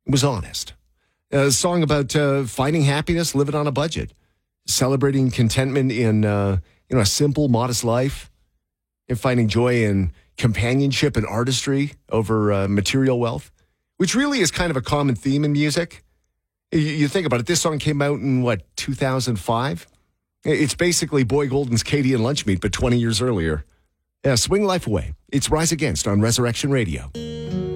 It was honest. A song about finding happiness, living on a budget, celebrating contentment in a simple, modest life, and finding joy in companionship and artistry over material wealth, which really is kind of a common theme in music. You think about it, this song came out in, 2005? It's basically Boy Golden's Katie and Lunchmeat, but 20 years earlier. Yeah, Swing Life Away. It's Rise Against on Resurrection Radio.